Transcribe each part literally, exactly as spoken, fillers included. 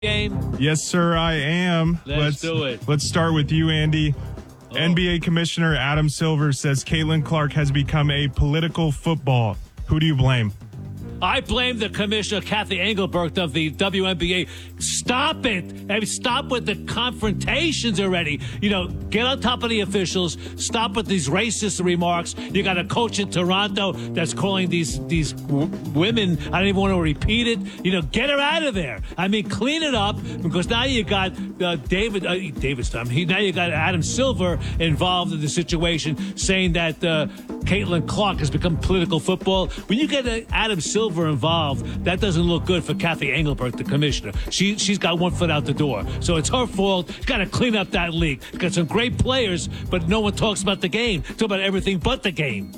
game? Yes, sir, I am. Let's, let's do it. Let's start with you, Andy. Oh. N B A Commissioner Adam Silver says Caitlin Clark has become a political football. Who do you blame? I blame the commissioner, Kathy Engelbert of the W N B A. Stop it. I mean, stop with the confrontations already. You know, get on top of the officials. Stop with these racist remarks. You got a coach in Toronto that's calling these these w- women. I don't even want to repeat it. You know, get her out of there. I mean, clean it up, because now you got uh, David, uh, David Stum. He, now you got Adam Silver involved in the situation, saying that uh, Caitlin Clark has become political football. When you get uh, Adam Silver involved, that doesn't look good for Kathy Engelbert, the commissioner. She, she's got one foot out the door. So it's her fault. Got to clean up that league. Got some great players, but no one talks about the game. Talk about everything but the game.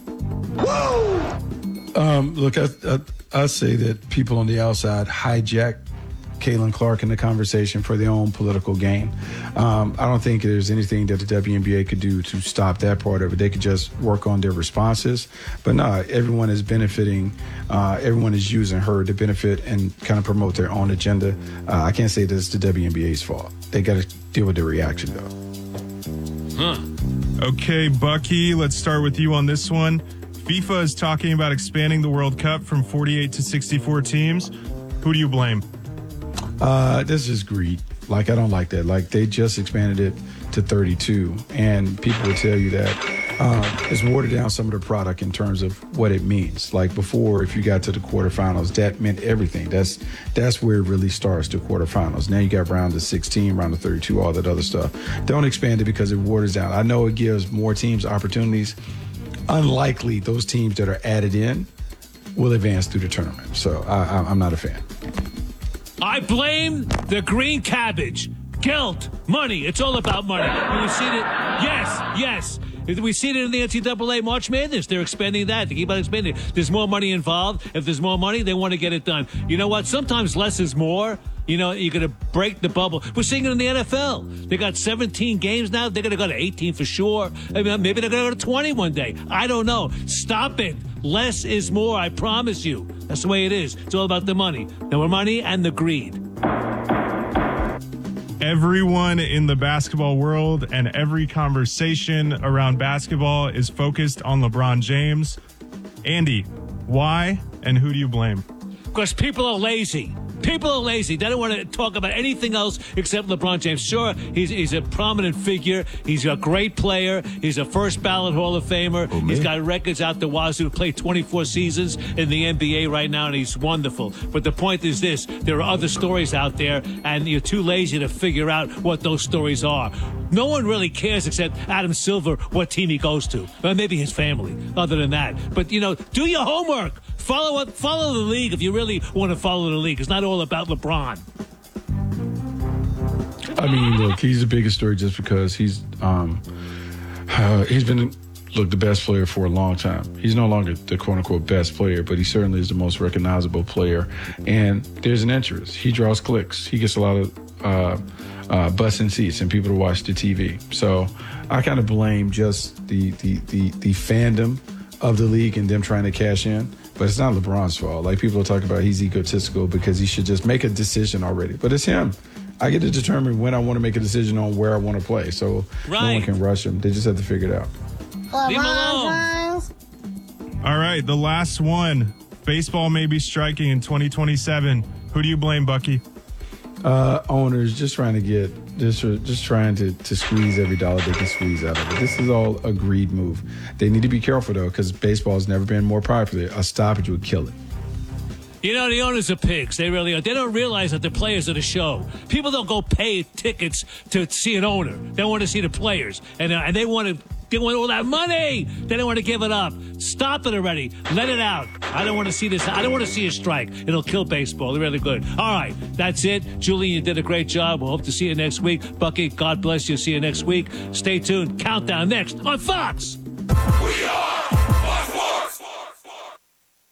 Whoa! Um, look, I, I, I say that people on the outside hijack Caitlin Clark in the conversation for their own political gain. Um, I don't think there's anything that the W N B A could do to stop that part of it. They could just work on their responses. But no, everyone is benefiting. Uh, everyone is using her to benefit and kind of promote their own agenda. Uh, I can't say that it's the W N B A's fault. They got to deal with the reaction, though. Huh. Okay, Bucky, let's start with you on this one. FIFA is talking about expanding the World Cup from forty-eight to sixty-four teams. Who do you blame? Uh, this is greed. Like, I don't like that. Like, they just expanded it to thirty-two, and people would tell you that um, it's watered down some of the product in terms of what it means. Like, before, if you got to the quarterfinals, that meant everything. That's that's where it really starts, the quarterfinals. Now you got round of sixteen, round of thirty-two, all that other stuff. Don't expand it because it waters down. I know it gives more teams opportunities. Unlikely those teams that are added in will advance through the tournament. So I, I, I'm not a fan. I blame the green cabbage. Guilt, money. It's all about money. And we see it. Yes, yes. We see it in the N C double A March Madness. They're expanding that. They keep on expanding. There's more money involved. If there's more money, they want to get it done. You know what? Sometimes less is more. You know, you're going to break the bubble. We're seeing it in the N F L. They got seventeen games now. They're going to go to eighteen for sure. I mean, maybe they're going to go to twenty one day. I don't know. Stop it. Less is more. I promise you. That's the way it is. It's all about the money. The money and the greed. Everyone in the basketball world and every conversation around basketball is focused on LeBron James. Andy, why and who do you blame? Because people are lazy. People are lazy. They don't want to talk about anything else except LeBron James. Sure, he's he's a prominent figure. He's a great player. He's a first ballot Hall of Famer. Oh, he's got records out the wazoo. Played twenty-four seasons in the N B A right now, and he's wonderful. But the point is this. There are other stories out there, and you're too lazy to figure out what those stories are. No one really cares except Adam Silver what team he goes to. Or maybe his family, other than that. But, you know, do your homework. Follow up, follow the league if you really want to follow the league. It's not all about LeBron. I mean, look, he's the biggest story just because he's um, uh, he's been, look, the best player for a long time. He's no longer the quote-unquote best player, but he certainly is the most recognizable player. And there's an interest. He draws clicks. He gets a lot of uh, uh, butts and seats and people to watch the T V. So I kind of blame just the, the, the, the fandom of the league and them trying to cash in. But it's not LeBron's fault. Like, people are talking about he's egotistical because he should just make a decision already. But it's him. I get to determine when I want to make a decision on where I want to play. So right. No one can rush him. They just have to figure it out. Leave him alone. All right, the last one. Baseball may be striking in twenty twenty-seven. Who do you blame, Bucky? Uh, owners just trying to get, just just trying to, to squeeze every dollar they can squeeze out of it. This is all a greed move. They need to be careful, though, because baseball has never been more popular. A stoppage would kill it. You know, the owners are pigs. They really are. They don't realize that the players are the show. People don't go pay tickets to see an owner. They want to see the players. And, uh, and they want to they want all that money. They don't want to give it up. Stop it already. Let it out. I don't want to see this. I don't want to see a strike. It'll kill baseball. They're really good. All right. That's it. Julian, you did a great job. We'll hope to see you next week. Bucky, God bless you. See you next week. Stay tuned. Countdown next on Fox. We are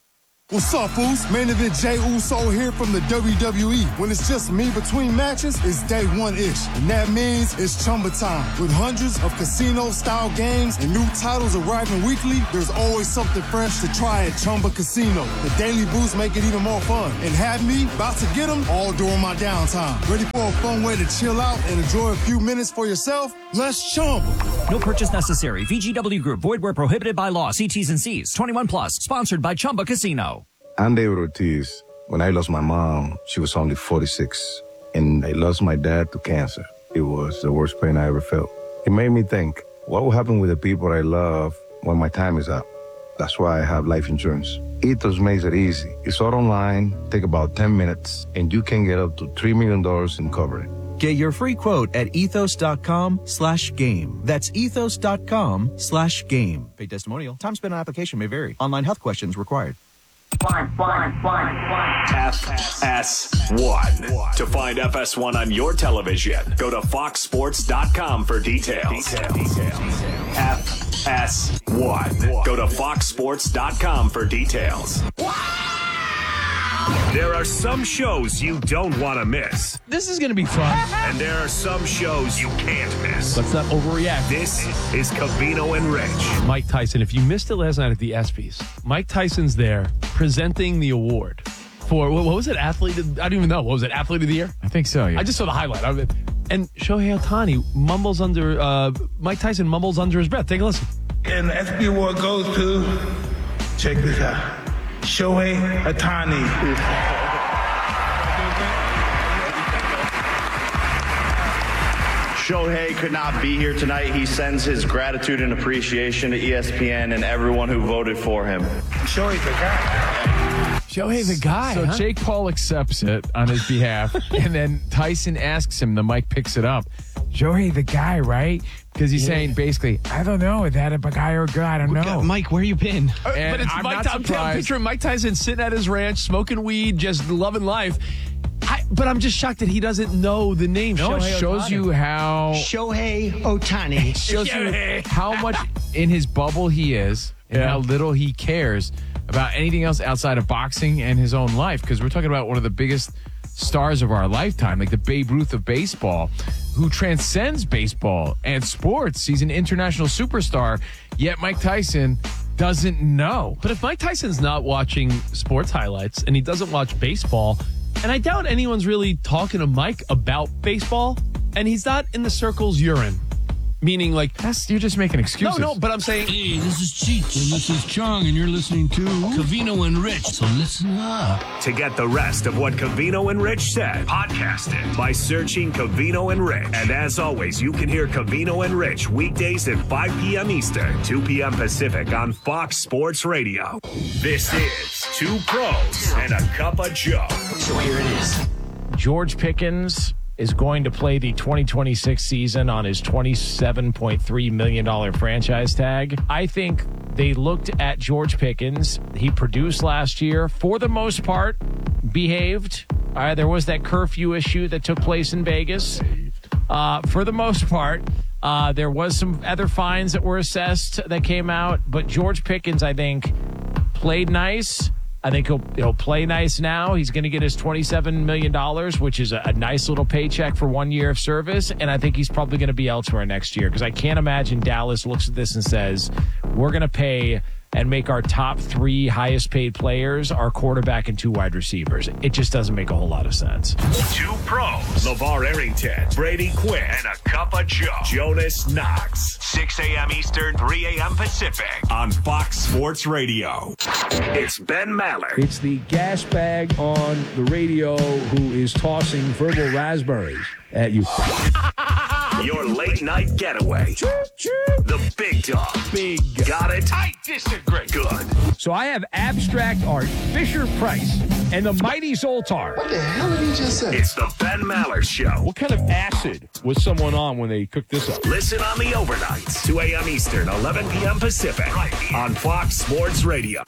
What's up, Foos? Main event Jey Uso here from the W W E. When it's just me between matches, it's day one-ish. And that means it's Chumba time. With hundreds of casino-style games and new titles arriving weekly, there's always something fresh to try at Chumba Casino. The daily boosts make it even more fun. And have me about to get them all during my downtime. Ready for a fun way to chill out and enjoy a few minutes for yourself? Let's Chumba. No purchase necessary. V G W Group. Void where prohibited by law. See T's and C's. twenty-one plus. Sponsored by Chumba Casino. I'm David Ortiz. When I lost my mom, she was only forty-six. And I lost my dad to cancer. It was the worst pain I ever felt. It made me think, what will happen with the people I love when my time is up? That's why I have life insurance. Ethos makes it easy. It's all online, take about ten minutes, and you can get up to three million dollars in coverage. Get your free quote at ethos.com slash game. That's ethos.com slash game. Paid testimonial. Time spent on application may vary. Online health questions required. Fine, fine, fine, fine. F S one. To find F S one on your television, go to fox sports dot com for details. details. F S one. Go to fox sports dot com for details. There are some shows you don't want to miss. This is going to be fun. And there are some shows you can't miss. Let's not overreact. This is Covino and Rich. Mike Tyson, if you missed it last night at the ESPYs, Mike Tyson's there presenting the award for, what was it, Athlete of, I don't even know. What was it, Athlete of the Year? I think so, yeah. I just saw the highlight of it. And Shohei Ohtani mumbles under, uh, Mike Tyson mumbles under his breath. Take a listen. And the ESPY award goes to, check this out, Shohei Ohtani. Shohei could not be here tonight. He sends his gratitude and appreciation to E S P N and everyone who voted for him. Shohei the guy. Shohei the guy. So huh? Jake Paul accepts it on his behalf, and then Tyson asks him, the mic picks it up, Shohei the guy, right? Because he's yeah. saying basically, I don't know, is that a guy or a girl? I don't know. Mike, where you been? And but it's I'm Mike, not I'm, surprised. I'm picturing Mike Tyson sitting at his ranch, smoking weed, just loving life. I, but I'm just shocked that he doesn't know the name. No, Shohei it shows Ohtani. you how Shohei Ohtani. It shows you how much in his bubble he is and yeah. how little he cares about anything else outside of boxing and his own life. Because we're talking about one of the biggest stars of our lifetime, like the Babe Ruth of baseball, who transcends baseball and sports. He's an international superstar, yet Mike Tyson doesn't know. But if Mike Tyson's not watching sports highlights and he doesn't watch baseball, and I doubt anyone's really talking to Mike about baseball, and he's not in the circles you're in. Meaning, like, that's you're just making excuses. No, no, but I'm saying, hey, this is Cheech, and this is Chong, and you're listening to Covino and Rich, so listen up. To get the rest of what Covino and Rich said, podcast it by searching Covino and Rich. And as always, you can hear Covino and Rich weekdays at five p.m. Eastern, two p.m. Pacific on Fox Sports Radio. This is Two Pros and a Cup of Joe. So here it is. George Pickens is going to play the twenty twenty-six season on his twenty-seven point three million dollars franchise tag. I think they looked at George Pickens. He produced last year, for the most part, behaved. Uh, there was that curfew issue that took place in Vegas. Uh, for the most part, uh, there was some other fines that were assessed that came out. But George Pickens, I think, played nice. I think he'll he'll play nice now. He's going to get his twenty-seven million dollars, which is a, a nice little paycheck for one year of service. And I think he's probably going to be elsewhere next year because I can't imagine Dallas looks at this and says, we're going to pay and make our top three highest paid players our quarterback and two wide receivers. It just doesn't make a whole lot of sense. Two pros, LeVar Arrington, Brady Quinn, and a cup of Joe, Jonas Knox. six a.m. Eastern, three a.m. Pacific on Fox Sports Radio. It's Ben Maller. It's the gas bag on the radio who is tossing verbal raspberries at you. Your late night getaway. The big dog. Big. Got it? I disagree. Good. So I have abstract art, Fisher Price, and the mighty Zoltar. What the hell did he just say? It's the Ben Maller Show. What kind of acid was someone on when they cooked this up? Listen on the overnights, two a.m. Eastern, eleven p.m. Pacific, right here on Fox Sports Radio.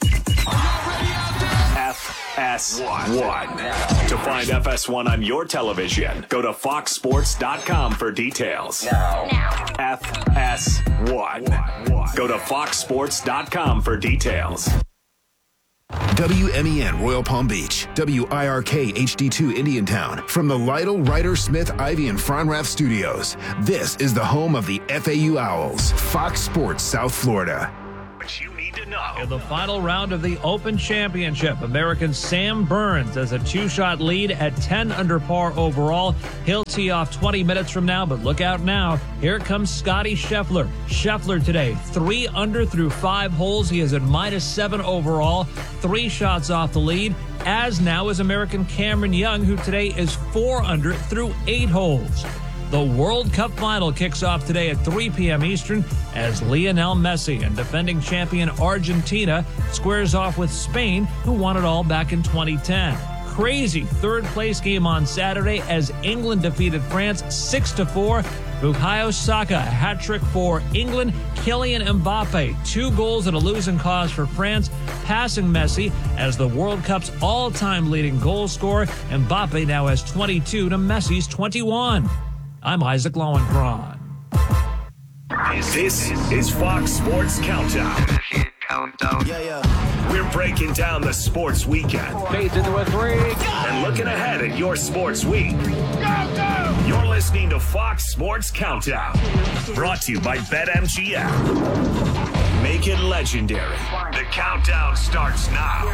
F S one. To find F S one on your television, go to fox sports dot com for details. Now. now. F S one. Go to fox sports dot com for details. W M E N Royal Palm Beach, W I R K H D two Indiantown. From the Lytle, Ryder, Smith, Ivy, and Fronrath studios, this is the home of the F A U Owls, Fox Sports South Florida. What you need to know. In the final round of the Open Championship, American Sam Burns has a two-shot lead at ten under par overall. He'll tee off twenty minutes from now, but look out now. Here comes Scotty Scheffler. Scheffler today, three under through five holes. He is at minus seven overall, three shots off the lead, as now is American Cameron Young, who today is four under through eight holes. The World Cup final kicks off today at three p.m. Eastern as Lionel Messi and defending champion Argentina squares off with Spain, who won it all back in twenty ten. Crazy third-place game on Saturday as England defeated France six to four. Bukayo Saka, a hat trick for England. Kylian Mbappe, two goals and a losing cause for France, passing Messi as the World Cup's all-time leading goal scorer. Mbappe now has twenty-two to Messi's twenty-one. I'm Isaac Lowenkron. This is Fox Sports Countdown. Countdown. Yeah, yeah. We're breaking down the sports weekend. Fades into a three. And looking ahead at your sports week. Go, go! You're listening to Fox Sports Countdown. Brought to you by BetMGM. Make it legendary. The countdown starts now.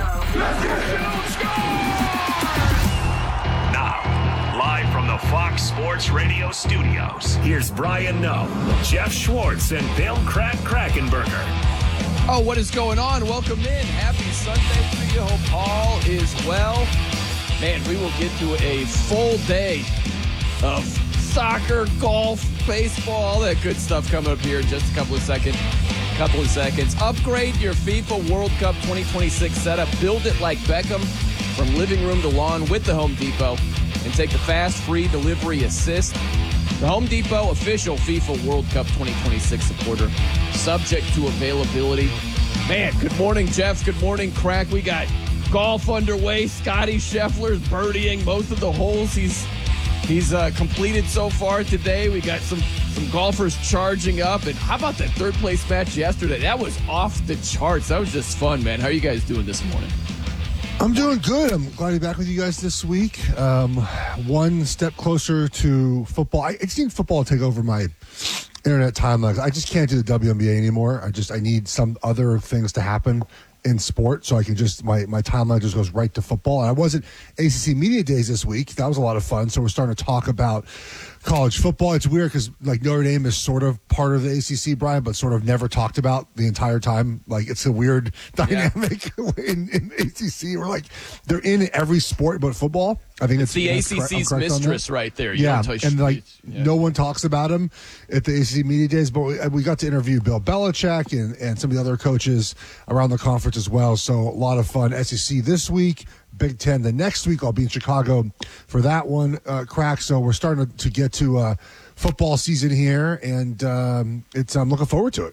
Now, live from the Fox Sports Radio studios, here's Brian Noe, Jeff Schwartz, and Bill Crack Krackenberger. Oh, what is going on? Welcome in. Happy Sunday to you. Hope all is well. Man, we will get to a full day of soccer, golf, baseball, all that good stuff coming up here in just a couple of seconds. Couple of seconds. Upgrade your FIFA World Cup twenty twenty-six setup. Build it like Beckham from living room to lawn with the Home Depot, and take the fast, free delivery assist. The Home Depot official FIFA World Cup twenty twenty-six supporter, subject to availability. Man, good morning, Jeff. Good morning, Crack. We got golf underway. Scotty Scheffler's birdieing most of the holes he's he's uh, completed so far today. We got some some golfers charging up. And how about that third place match yesterday? That was off the charts. That was just fun, man. How are you guys doing this morning? I'm doing good. I'm glad to be back with you guys this week. Um, one step closer to football. I, I just need football to take over my internet timeline. I just can't do the W N B A anymore. I just I need some other things to happen in sport, so I can just my my timeline just goes right to football. And I was at A C C Media Days this week. That was a lot of fun. So we're starting to talk about college football. It's weird because like Notre Dame is sort of part of the A C C, Brian, but sort of never talked about the entire time. Like it's a weird dynamic yeah. in, in A C C. We're like they're in every sport but football. I think it's, it's the A C C's mistress right there. You yeah, touch, and like yeah. no one talks about him at the A C C Media Days, but we, we got to interview Bill Belichick and, and some of the other coaches around the conference as well. So a lot of fun. S E C this week, Big Ten the next week. I'll be in Chicago for that one, uh, Crack. So we're starting to, to get to uh, football season here, and um, it's I'm looking forward to it.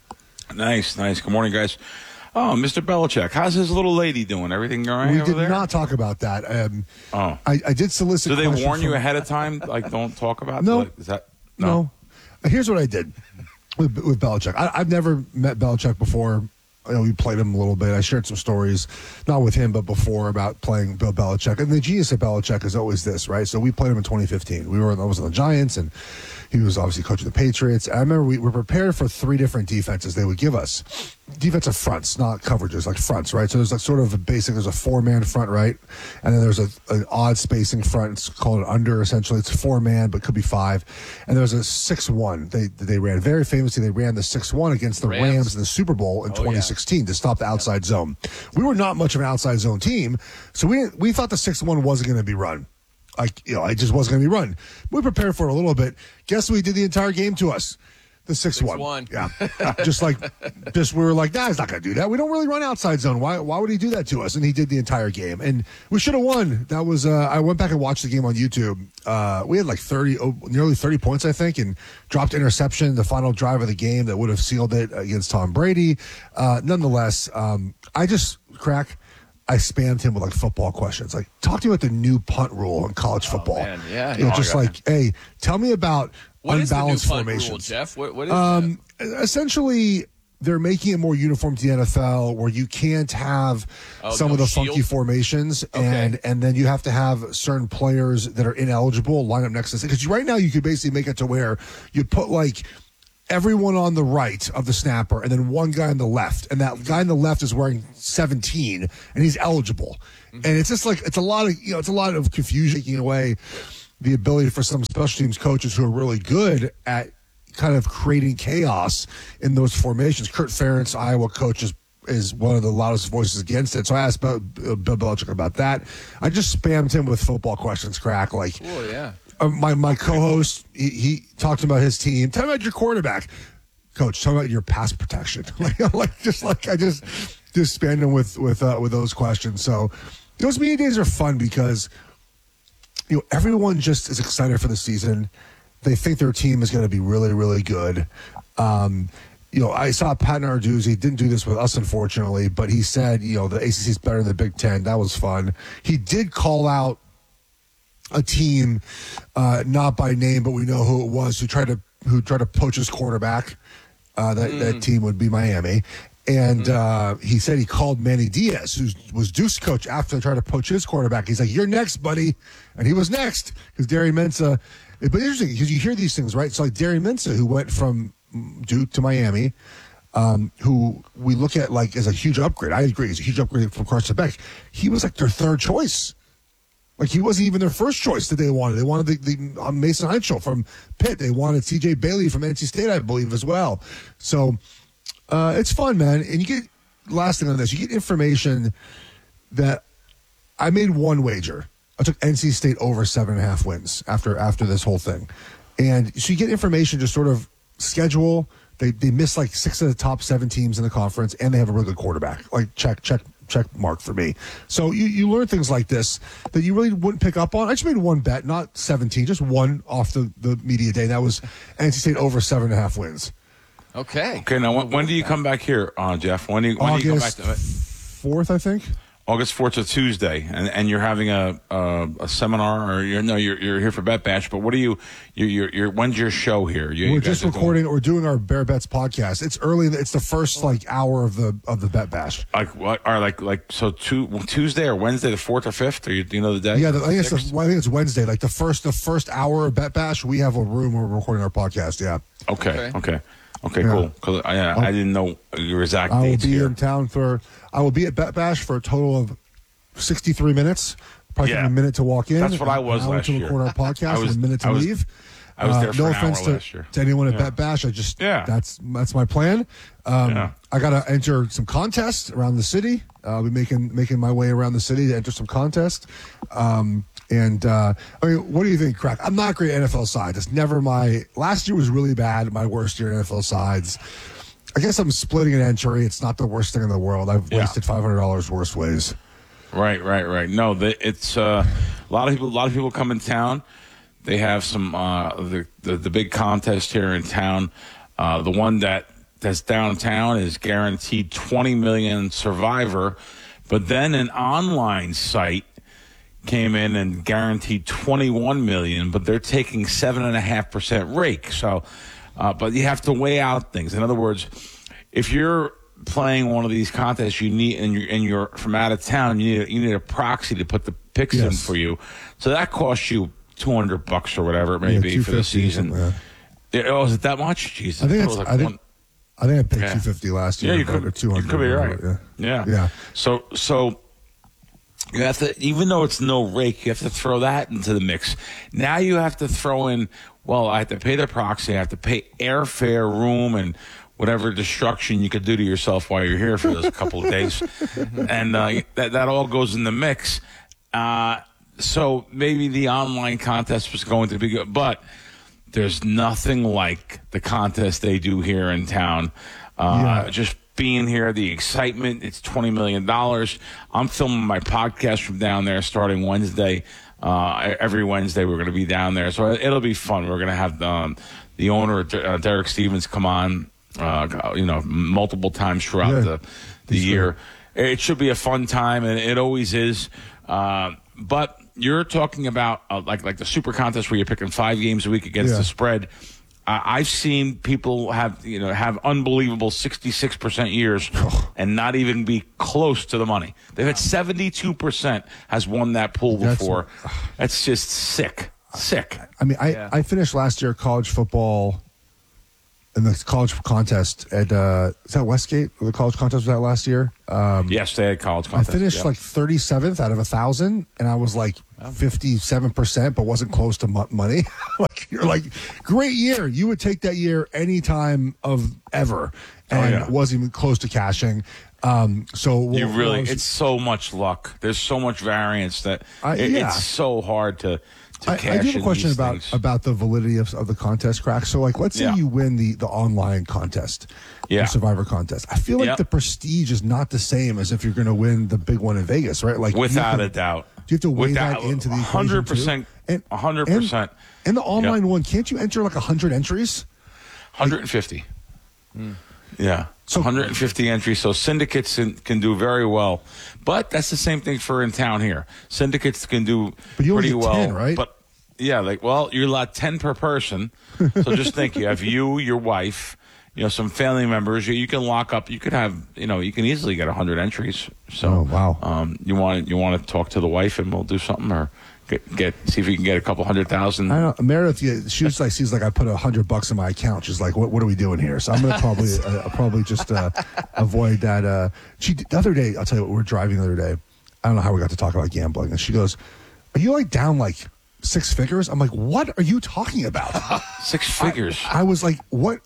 Nice, nice. Good morning, guys. Oh, Mister Belichick, how's his little lady doing? Everything all right We over did there? not talk about that. Um, oh, I, I did solicit. Do they questions warn you from- ahead of time? Like, don't talk about No. Like, is that No. no? Here's what I did with, with Belichick. I, I've never met Belichick before. I know we played him a little bit. I shared some stories, not with him, but before about playing Bill Belichick. And the genius of Belichick is always this, right? So we played him in twenty fifteen. We were I was on the Giants, and he was obviously coaching the Patriots. And I remember we were prepared for three different defenses they would give us. Defensive fronts, not coverages, like fronts, right? So there's like sort of a basic, there's a four-man front, right? And then there's a, an odd spacing front. It's called an under, essentially. It's four-man, but could be five. And there's a six one. They they ran very famously. They ran the six one against the Rams, Rams in the Super Bowl in Oh, twenty sixteen to stop the outside zone. We were not much of an outside zone team, so we didn't, we thought the six one wasn't going to be run. Like, you know, it just wasn't going to be run. We prepared for it a little bit. Guess what he did the entire game to us? The six one. Yeah. just like, just we were like, nah, he's not going to do that. We don't really run outside zone. Why Why would he do that to us? And he did the entire game. And we should have won. That was, uh, I went back and watched the game on YouTube. Uh, we had like thirty, oh, nearly thirty points, I think, and dropped interception, the final drive of the game that would have sealed it against Tom Brady. Uh, nonetheless, um, I just, Crack, I spammed him with like football questions. Like, talk to me about the new punt rule in college football. Oh, man. Yeah. You know, Oh, just yeah. like, hey, tell me about What is the new unbalanced punt formations. rule, Jeff? What, what is Um, essentially, they're making it more uniform to the N F L, where you can't have Oh, some no of the shield? funky formations, and and then you have to have certain players that are ineligible line up next to, because right now you could basically make it to where you put like everyone on the right of the snapper and then one guy on the left, and that guy on the left is wearing seventeen and he's eligible. Mm-hmm. And it's just like, it's a lot of, you know, it's a lot of confusion, taking away the ability for some special teams coaches who are really good at kind of creating chaos in those formations. Kurt Ferentz, Iowa coach, is, is one of the loudest voices against it. So I asked Bill, Bill Belichick about that. I just spammed him with football questions, Crack. Like, Oh, yeah. uh, my, my co-host, he, he talked about his team. Tell me about your quarterback. Coach, tell me about your pass protection. like, like just like I just just spammed him with with uh, with those questions. So those media days are fun because, you know, everyone just is excited for the season. They think their team is going to be really, really good. Um, you know, I saw Pat Narduzzi didn't do this with us, unfortunately, but he said, you know, the A C C is better than the Big Ten. That was fun. He did call out a team, uh, not by name, but we know who it was, who tried to who tried to poach his quarterback. Uh, that mm. that team would be Miami. And mm-hmm. uh, he said he called Manny Diaz, who was Duke's coach, after they tried to poach his quarterback. He's like, "You're next, buddy," and he was next because Darian Mensah. But interesting because you hear these things, right? So like Darian Mensah, who went from Duke to Miami, um, who we look at like as a huge upgrade. I agree, he's a huge upgrade from Carson Beck. He was like their third choice. Like he wasn't even their first choice that they wanted. They wanted the, the um, Mason Heinschel from Pitt. They wanted C J Bailey from N C State, I believe, as well. So uh, it's fun, man. And you get, last thing on this, you get information that I made one wager. I took N C State over seven and a half wins after after this whole thing. And so you get information, just sort of schedule. They they miss like six of the top seven teams in the conference, and they have a really good quarterback. Like check, check, check mark for me. So you, you learn things like this that you really wouldn't pick up on. I just made one bet, not seventeen, just one off the, the media day. That was N C State over seven and a half wins. Okay. Okay, now when, when do you come back here, uh, Jeff? When do you, when August do you come back to it? fourth, I think. August fourth to Tuesday, and and you're having a a, a seminar, or you're no, you're you're here for Bet Bash. But what are you? You're you're, you're when's your show here? You, we're you just recording. Doing, we're doing our Bear Bets podcast. It's early. It's the first like hour of the of the Bet Bash. Like what? Are like like so two, Tuesday or Wednesday, the fourth or fifth? Or you, do you know the day? Yeah, the, I, think it's the, I think it's Wednesday. Like the first the first hour of Bet Bash, we have a room where we're recording our podcast. Yeah. Okay. Okay. Okay. Okay, Yeah. cool. Because I, I didn't know your exact I will dates be here. in town for. I will be at Bet Bash for a total of sixty-three minutes. Probably Yeah. take a minute to walk in. That's what I was an hour last to year. record our podcast I was- and a minute to I was- leave. I was there Uh, for no an offense hour to, last year. to anyone at Yeah. Bet Bash. I just Yeah. that's that's my plan. Um, Yeah. I got to enter some contests around the city. I'll be making making my way around the city to enter some contests. Um, and uh, I mean, what do you think, Crack? I'm not great at N F L sides. It's never my. Last year was really bad. My worst year in N F L sides. I guess I'm splitting an entry. It's not the worst thing in the world. I've Yeah. wasted five hundred dollars worse ways. Right, right, right. No, the, it's uh, a lot of people. A lot of people come in town. They have some uh, the, the the big contest here in town. Uh, the one that that's downtown is guaranteed twenty million Survivor, but then an online site came in and guaranteed twenty-one million, but they're taking seven and a half percent rake. So, uh, but you have to weigh out things. In other words, if you're playing one of these contests, you need and you're and you're from out of town, you need a, you need a proxy to put the picks in Yes. for you. So that costs you two hundred bucks or whatever it may Yeah, be for the two fifty or season. something, yeah. Yeah, oh, is it that much? Jesus, I think it it's. was like I think. one- I think I paid Yeah. two fifty last year. Yeah, you but- could, or two hundred. you could be right. Yeah. Yeah. Yeah. So, so you have to, even though it's no rake, you have to throw that into the mix. Now you have to throw in, well, I have to pay the proxy, I have to pay airfare, room, and whatever destruction you could do to yourself while you're here for those couple of days. And uh, that, that all goes in the mix. Uh, so maybe the online contest was going to be good, but there's nothing like the contest they do here in town. Uh, Yeah. Just being here, the excitement, it's twenty million dollars. I'm filming my podcast from down there starting Wednesday. Uh, every Wednesday we're going to be down there. So it'll be fun. We're going to have um, the owner, uh, Derek Stevens, come on, uh, you know, multiple times throughout Yeah. the, the year. It should be a fun time, and it always is. Uh, but you're talking about uh, like like the super contest where you're picking five games a week against Yeah. the spread. Uh, I've seen people have, you know, have unbelievable sixty-six percent years and not even be close to the money. They've had seventy-two percent has won that pool before. That's, That's just sick. Sick. I mean, I, Yeah. I finished last year college football in the college contest at, uh, is that Westgate? The college contest was that last year? Um, yes, they had college contest. I finished yeah. like thirty-seventh out of a thousand, and I was like fifty-seven percent, but wasn't close to mo- money. Like, you're like, great year. You would take that year any time of ever, and Oh, yeah. wasn't even close to cashing. Um, so You what really, was- it's so much luck. There's so much variance that I- it- yeah. it's so hard to, to I, cash I do have a in question these about things. about the validity of, of the contest crack. So, like, let's say Yeah. you win the the online contest, Yeah. the Survivor contest. I feel like Yep. the prestige is not the same as if you're going to win the big one in Vegas, right? Like, you have Without to- a doubt. Do you have to weigh Without- that into the one hundred equation, percent. too? And one hundred percent. And the online Yep. one, can't you enter like one hundred entries? one hundred fifty. Hmm. Yeah. So one hundred fifty entries. So syndicates can, can do very well. But that's the same thing for in town here. Syndicates can do But you only pretty get well. ten, right? But yeah, like, well, you're allowed ten per person. So just think you have you, your wife, you know, some family members. You, you can lock up. You could have, you know, you can easily get one hundred entries. So, Oh, wow. Um, you want you want to talk to the wife and we'll do something or get, get see if we can get a couple hundred thousand. I don't know. Meredith, yeah, she was like, she's like, I put a hundred bucks in my account. She's like, what, what are we doing here? So I'm gonna probably, uh, I'll probably just uh, avoid that. Uh, she the other day, I'll tell you what, we were driving the other day. I don't know how we got to talk about gambling, and she goes, "Are you like down like six figures?" I'm like, "What are you talking about?" Six figures. I, I was like, "What?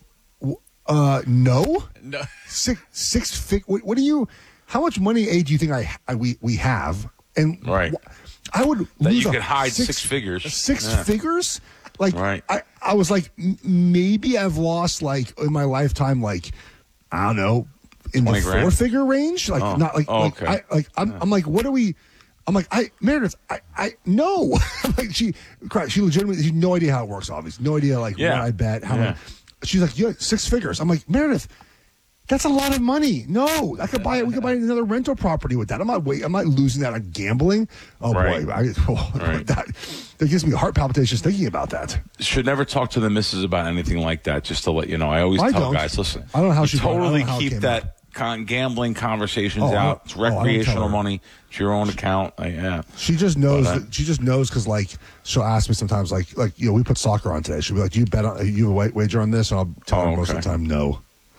Uh, no, No. six six fig. What, what do you? How much money A do you think I, I we we have?" And Right. I would That lose you a could hide six figures. Six Yeah. figures? Like, Right. I, I was like, m- maybe I've lost, like, in my lifetime, like, I don't know, in the twenty grand? four figure range. Like, Oh. not like, Oh, like, okay. I, like, I'm, I'm like, what are we, I'm like, I, Meredith, I, I, no. Like, she, she legitimately, she had no idea how it works, obviously. No idea, like, Yeah. what I bet, how Yeah. much. She's like, yeah, six figures. I'm like, Meredith, that's a lot of money. No, I could buy it. We could buy another rental property with that. I'm not wait. I'm not losing that on gambling. Oh Right. boy, I, oh, Right. that that gives me heart palpitations thinking about that. Should never talk to the missus about anything like that. Just to let you know, I always I tell don't. guys, listen. I don't know how you she- I don't know totally how it keep came that con- gambling conversations Oh, I out. don't- It's oh, I don't tell recreational her. money. It's your own account. Like, yeah. She just knows. But, uh, that, she just knows because like she'll ask me sometimes, like like you know, we put soccer on today. She'll be like, "Do you bet on you have a wa- wager on this?" And I'll tell Oh, her most of okay. the time, no.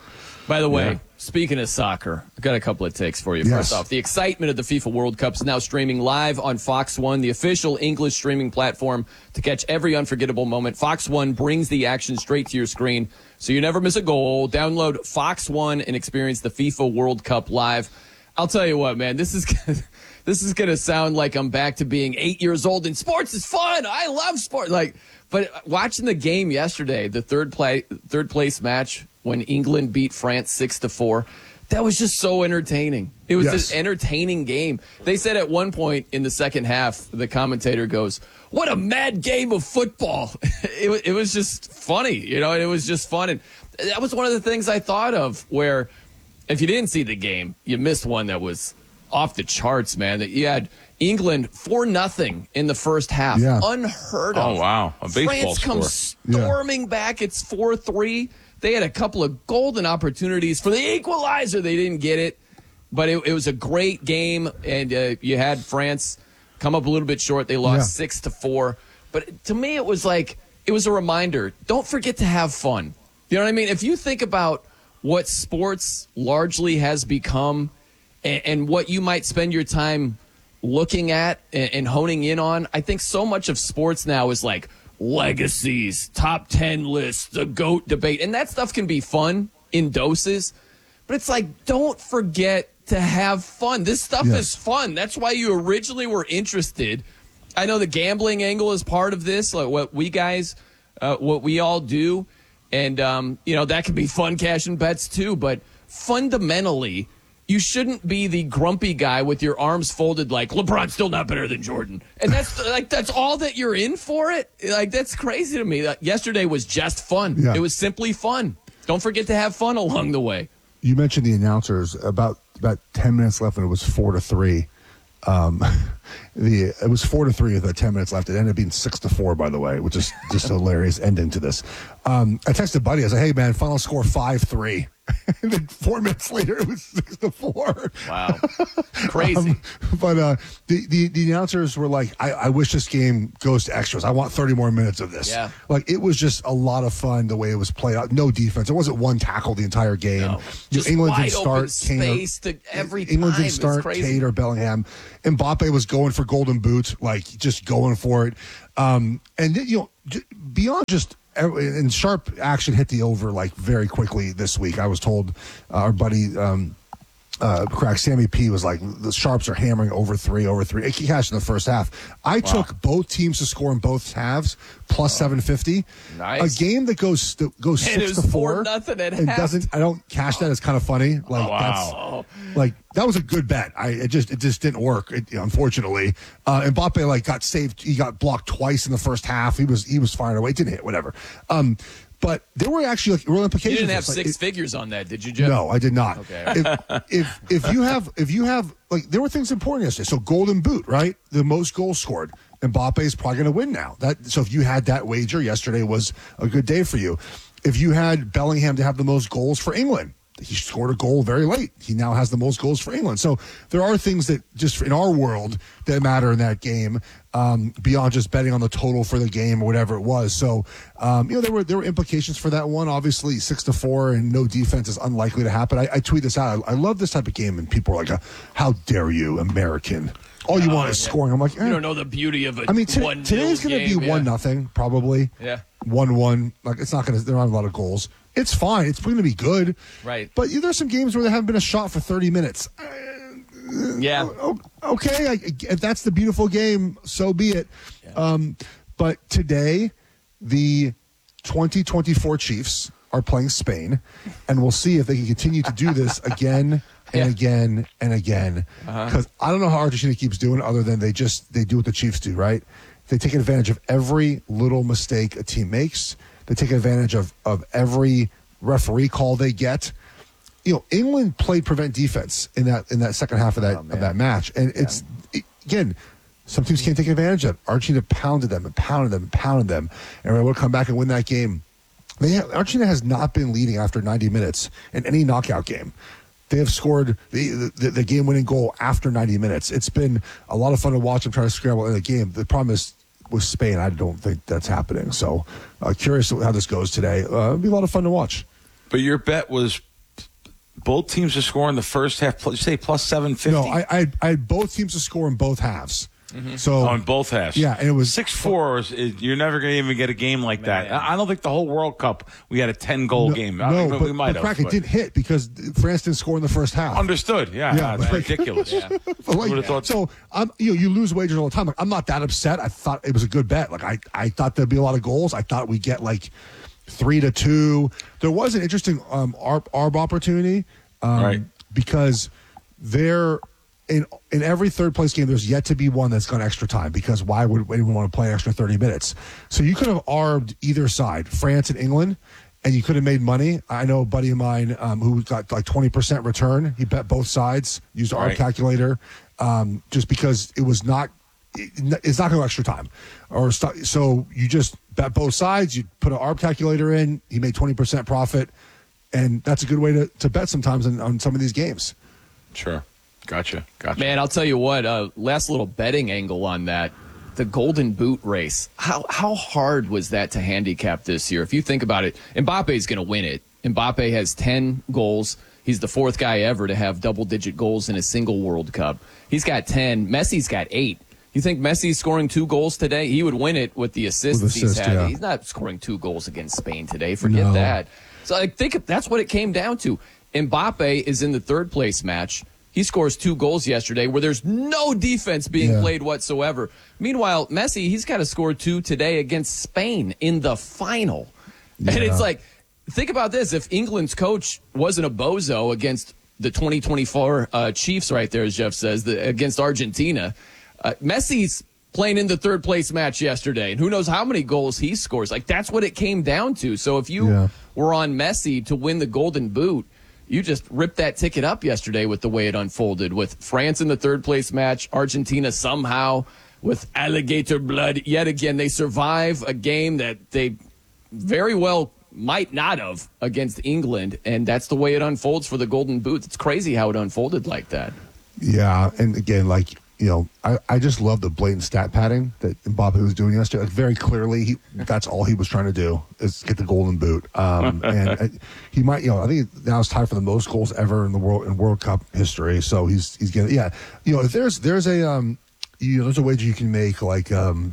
By the way, Yeah. speaking of soccer, I've got a couple of takes for you. Yes. First off, the excitement of the FIFA World Cup is now streaming live on Fox One, the official English streaming platform to catch every unforgettable moment. Fox One brings the action straight to your screen, so you never miss a goal. Download Fox One and experience the FIFA World Cup live. I'll tell you what, man, this is this is going to sound like I'm back to being eight years old and sports is fun. I love sport. Like, but watching the game yesterday, the third play, third place match when England beat France six to four, that was just so entertaining. It was Yes. an entertaining game. They said at one point in the second half, the commentator goes, "What a mad game of football!" it, wa- it was just funny, you know. It was just fun, and that was one of the things I thought of. Where if you didn't see the game, you missed one that was off the charts, man. That you had England four nothing in the first half, Yeah. unheard of. Oh, wow. A baseball France score. comes storming back. It's four three. They had a couple of golden opportunities for the equalizer. They didn't get it, but it, it was a great game, and uh, you had France come up a little bit short. They lost Yeah. six to four. But to me, it was like it was a reminder. Don't forget to have fun. You know what I mean? If you think about what sports largely has become, and, and what you might spend your time looking at and, and honing in on, I think so much of sports now is like legacies, top ten lists, the GOAT debate. And that stuff can be fun in doses. But it's like, don't forget to have fun. This stuff Yes. is fun. That's why you originally were interested. I know the gambling angle is part of this, like what we guys, uh, what we all do. And, um, you know, that can be fun cashing bets too. But fundamentally, you shouldn't be the grumpy guy with your arms folded like LeBron's still not better than Jordan. And that's like, that's all that you're in for it. Like, that's crazy to me. That yesterday was just fun. Yeah. It was simply fun. Don't forget to have fun along the way. You mentioned the announcers about about ten minutes left, and it was four to three. Um, the it was four to three with uh, ten minutes left. It ended up being six to four, by the way, which is just a hilarious ending to this. Um, I texted Buddy. I was like, "Hey man, final score five three." And then four minutes later, it was six to four. Wow, crazy. Um, but uh, the, the the announcers were like, I, "I wish this game goes to extras. I want thirty more minutes of this." Yeah. Like it was just a lot of fun the way it was played out. No defense. It wasn't one tackle the entire game. No. You know, Just England wide didn't open start Kane or- space to every England time. didn't start It's crazy. Kate or Bellingham. Mbappe was going for golden boot, like just going for it. Um, and you know, j- beyond just. And sharp action hit the over like very quickly this week. I was told uh, our buddy um, uh, crack Sammy P was like the Sharps are hammering over three, over three. It cashed in the first half. I wow. took both teams to score in both halves plus oh. seven fifty. Nice. A game that goes to, goes and six to four, nothing at and half. doesn't. I don't cash that. It's kind of funny. Like oh, wow. that's like that was a good bet. I it just it just didn't work. It, unfortunately, uh, Mbappe like got saved. He got blocked twice in the first half. He was he was firing away. It didn't hit. Whatever. Um, But there were actually like real implications. You didn't have like, six it, figures on that, did you, Jeff? No, I did not. Okay. if, if if you have if you have like there were things important yesterday. So golden boot, right? The most goals scored. Mbappe is probably going to win now. That so if you had that wager yesterday was a good day for you. If you had Bellingham to have the most goals for England, he scored a goal very late. He now has the most goals for England. So there are things that just in our world that matter in that game um, beyond just betting on the total for the game or whatever it was. So, um, you know, there were there were implications for that one. Obviously, six to four and no defense is unlikely to happen. I, I tweet this out. I, I love this type of game, and people are like, "How dare you, American? All you oh, want is yeah. scoring." I'm like, eh. you don't know the beauty of it. I mean, t- today's going to be yeah. one nothing probably. Yeah, one one. Like it's not going to. There aren't a lot of goals. It's fine. It's going to be good. Right. But you know, there's some games where there haven't been a shot for thirty minutes. Yeah. Okay. I, if that's the beautiful game, so be it. Yeah. Um, but today, the twenty twenty-four Chiefs are playing Spain, and we'll see if they can continue to do this again and yeah. again and again. Because uh-huh. I don't know how Argentina keeps doing it other than they just they do what the Chiefs do, right? They take advantage of every little mistake a team makes. They take advantage of, of every referee call they get. You know, England played prevent defense in that in that second half of that oh, of that match, and yeah. it's it, again, some teams can't take advantage of it. Argentina pounded them and pounded them and pounded them, and we're able to come back and win that game. They have, Argentina has not been leading after ninety minutes in any knockout game. They have scored the, the, the game-winning goal after ninety minutes. It's been a lot of fun to watch them try to scramble in the game. The problem is, with Spain, I don't think that's happening. So, uh, curious how this goes today. Uh, it'll be a lot of fun to watch. But your bet was both teams to score in the first half. Plus, say plus seven fifty. No, I, I I had both teams to score in both halves. Mm-hmm. So oh, in both halves, yeah, and it was six four. You're never going to even get a game like Man. that. I don't think the whole World Cup we had a ten goal no, game. No, I mean, but, we might but have. Crack, But. it didn't hit because France didn't score in the first half. Understood. Yeah, yeah, it's like, ridiculous. yeah. Like, would have thought so. Um, you know, you lose wagers all the time. Like, I'm not that upset. I thought it was a good bet. Like I, I thought there'd be a lot of goals. I thought we'd get like three to two. There was an interesting um arb, arb opportunity, um, right? Because they're. In in every third place game, there's yet to be one that's gone extra time because why would anyone want to play an extra thirty minutes? So you could have arbed either side, France and England, and you could have made money. I know a buddy of mine um, who got like twenty percent return. He bet both sides, used an arb right. calculator, um, just because it was not, it, it's not going to go extra time. or st- So you just bet both sides, you put an arb calculator in, he made twenty percent profit, and that's a good way to, to bet sometimes on, on some of these games. Sure. Gotcha. Gotcha. Man, I'll tell you what, uh, last little betting angle on that, the Golden Boot race. How how hard was that to handicap this year? If you think about it, Mbappe's going to win it. Mbappe has ten goals. He's the fourth guy ever to have double-digit goals in a single World Cup. He's got ten. Messi's got eight. You think Messi's scoring two goals today? He would win it with the assists with he's assist, had. yeah. He's not scoring two goals against Spain today. Forget No. that. So I think that's what it came down to. Mbappe is in the third-place match. He scores two goals yesterday where there's no defense being Yeah. played whatsoever. Meanwhile, Messi, he's got to score two today against Spain in the final. Yeah. And it's like, think about this. If England's coach wasn't a bozo against the twenty twenty-four uh, Chiefs right there, as Jeff says, the, against Argentina, uh, Messi's playing in the third place match yesterday. And who knows how many goals he scores. Like, that's what it came down to. So if you Yeah. were on Messi to win the Golden Boot, you just ripped that ticket up yesterday with the way it unfolded, with France in the third place match, Argentina somehow with alligator blood. Yet again, they survive a game that they very well might not have against England, and that's the way it unfolds for the Golden Boot. It's crazy how it unfolded like that. Yeah, and again, like, you know, I, I just love the blatant stat padding that Mbappe was doing yesterday. Like, very clearly, he, that's all he was trying to do is get the Golden Boot. Um, and uh, he might, you know, I think now it's tied for the most goals ever in the world in World Cup history. So he's he's getting, yeah, you know, if there's there's a um, you know, there's a wager you can make, like um,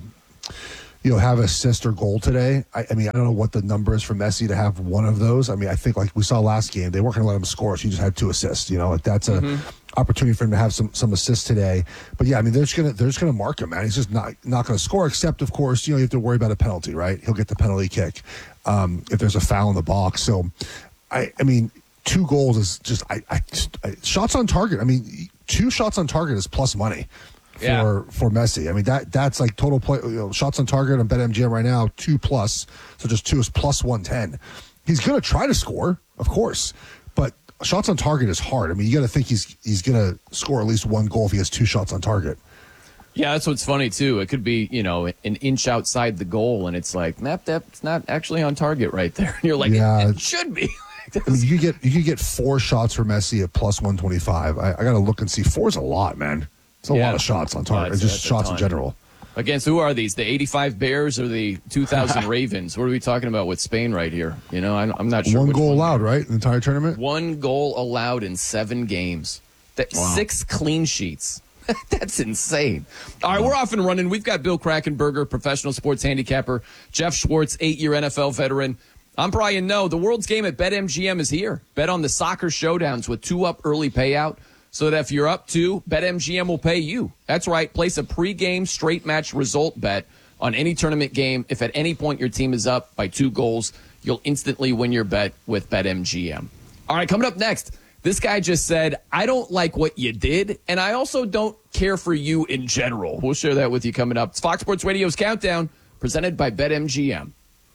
you know, have assist or goal today. I, I mean, I don't know what the number is for Messi to have one of those. I mean, I think like we saw last game, they weren't going to let him score, so he just had two assists. You know, like that's a mm-hmm. opportunity for him to have some some assists today. But yeah, I mean, they're just gonna they're just gonna mark him, man. He's just not not going to score. Except, of course, you know, you have to worry about a penalty, right? He'll get the penalty kick um, if there's a foul in the box. So, I I mean, two goals is just I, I, I shots on target. I mean, two shots on target is plus money. For yeah. for Messi. I mean, that that's like total play, you know, shots on target on BetMGM right now, two plus. So just two is plus one ten. He's going to try to score, of course, but shots on target is hard. I mean, you got to think he's he's going to score at least one goal if he has two shots on target. Yeah, that's what's funny, too. It could be, you know, an inch outside the goal, and it's like, map that's not actually on target right there. And you're like, yeah, it, it should be. I mean, you could get you could get four shots for Messi at plus one twenty-five. I, I got to look and see. Four is a lot, man. It's a yeah. lot of shots on target, well, just shots in general. Against who are these? The eighty-five Bears or the two thousand Ravens? What are we talking about with Spain right here? You know, I'm, I'm not sure. One goal one allowed, right? In the entire tournament? One goal allowed in seven games. That, wow. Six clean sheets. That's insane. All right, we're off and running. We've got Bill Krackomberger, professional sports handicapper, Jeff Schwartz, eight-year N F L veteran. I'm Brian Noe. The world's game at BetMGM is here. Bet on the soccer showdowns with two-up early payout, so that if you're up two, BetMGM will pay you. That's right. Place a pregame straight match result bet on any tournament game. If at any point your team is up by two goals, you'll instantly win your bet with BetMGM. All right, coming up next, this guy just said, I don't like what you did, and I also don't care for you in general. We'll share that with you coming up. It's Fox Sports Radio's Countdown, presented by BetMGM.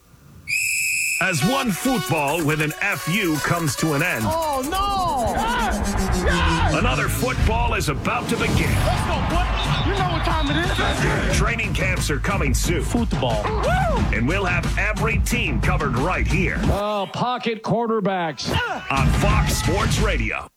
As one football with an F U comes to an end. Oh, no! Yes! Yes! Another football is about to begin. Let's go, boy. You know what time it is. Training camps are coming soon. Football. Woo! And we'll have every team covered right here. Oh, pocket quarterbacks. On Fox Sports Radio.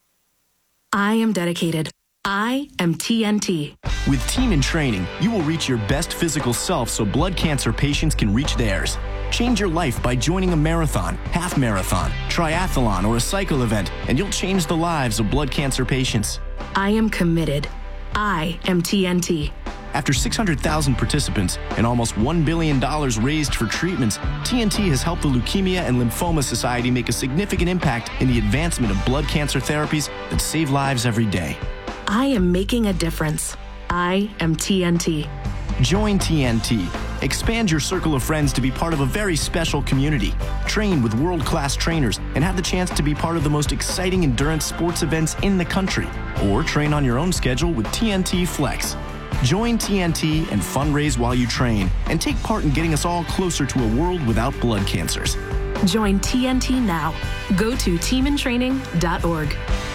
I am dedicated. I am T N T. With Team in Training, you will reach your best physical self so blood cancer patients can reach theirs. Change your life by joining a marathon, half marathon, triathlon, or a cycle event, and you'll change the lives of blood cancer patients. I am committed. I am T N T. After six hundred thousand participants and almost one billion dollars raised for treatments, T N T has helped the Leukemia and Lymphoma Society make a significant impact in the advancement of blood cancer therapies that save lives every day. I am making a difference. I am T N T. Join T N T. Expand your circle of friends to be part of a very special community. Train with world-class trainers and have the chance to be part of the most exciting endurance sports events in the country. Or train on your own schedule with T N T Flex. Join T N T and fundraise while you train and take part in getting us all closer to a world without blood cancers. Join T N T now. Go to team in training dot org.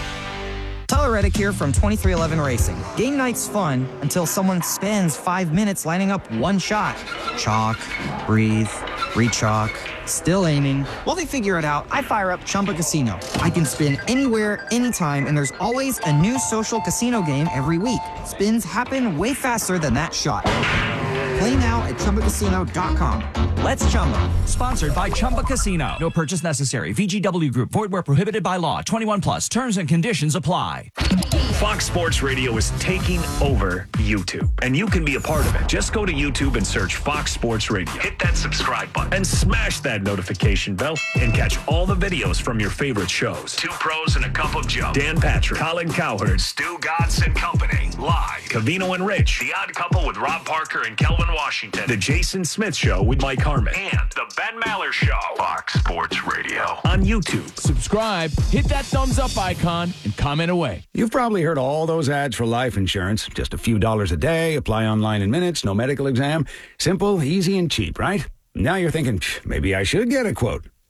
Tyler Reddick here from twenty-three eleven Racing. Game night's fun until someone spends five minutes lining up one shot. Chalk, breathe, re-chalk, still aiming. While they figure it out, I fire up Chumba Casino. I can spin anywhere, anytime, and there's always a new social casino game every week. Spins happen way faster than that shot. Play now at Chumba Casino dot com. Let's Chumba. Sponsored by Chumba Casino. No purchase necessary. V G W Group. Void where prohibited by law. twenty-one plus. Terms and conditions apply. Fox Sports Radio is taking over YouTube, and you can be a part of it. Just go to YouTube and search Fox Sports Radio. Hit that subscribe button and smash that notification bell and catch all the videos from your favorite shows. Two Pros and a Cup of Joe. Dan Patrick, Colin Cowherd, Stu Godson Company. Live. Covino and Rich. The Odd Couple with Rob Parker and Kelvin Washington. The Jason Smith Show with Mike Harmon. And The Ben Maller Show. Fox Sports Radio. On YouTube. Subscribe, hit that thumbs up icon, and comment away. You've probably heard all those ads for life insurance. Just a few dollars a day, apply online in minutes, no medical exam. Simple, easy, and cheap, right? Now you're thinking, maybe I should get a quote.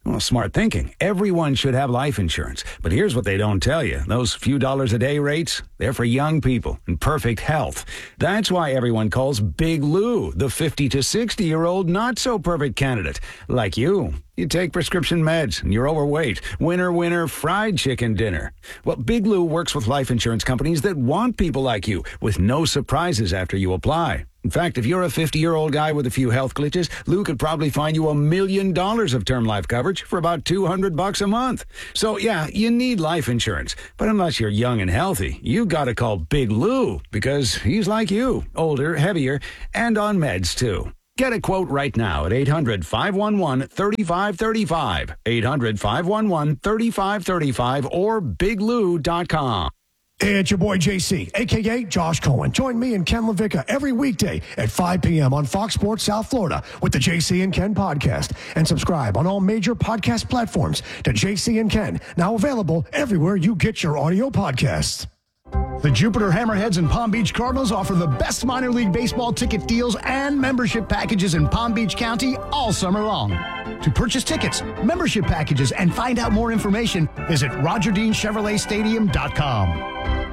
Well, smart thinking. Everyone should have life insurance. But here's what they don't tell you. Those few dollars a day rates, they're for young people in perfect health. That's why everyone calls Big Lou the fifty to sixty-year-old not-so-perfect candidate. Like you. You take prescription meds and you're overweight. Winner, winner, fried chicken dinner. Well, Big Lou works with life insurance companies that want people like you with no surprises after you apply. In fact, if you're a fifty-year-old guy with a few health glitches, Lou could probably find you a million dollars of term life coverage for about two hundred bucks a month. So, yeah, you need life insurance. But unless you're young and healthy, you've got to call Big Lou because he's like you, older, heavier, and on meds, too. Get a quote right now at eight hundred, five one one, three five three five, eight hundred, five one one, three five three five, or big lou dot com. Hey, it's your boy J C, a k a. Josh Cohen. Join me and Ken LaVicka every weekday at five p.m. on Fox Sports South Florida with the J C and Ken podcast. And subscribe on all major podcast platforms to J C and Ken, now available everywhere you get your audio podcasts. The Jupiter Hammerheads and Palm Beach Cardinals offer the best minor league baseball ticket deals and membership packages in Palm Beach County all summer long. To purchase tickets, membership packages, and find out more information, visit roger dean chevrolet stadium dot com.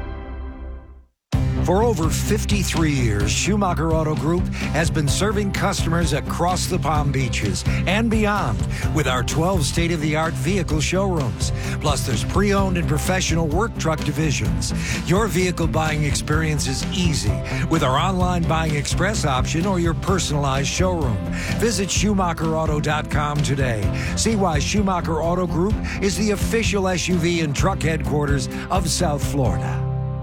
For over fifty-three years, Schumacher Auto Group has been serving customers across the Palm Beaches and beyond with our twelve state-of-the-art vehicle showrooms. Plus, there's pre-owned and professional work truck divisions. Your vehicle buying experience is easy with our online buying express option or your personalized showroom. Visit Schumacher Auto dot com today. See why Schumacher Auto Group is the official S U V and truck headquarters of South Florida.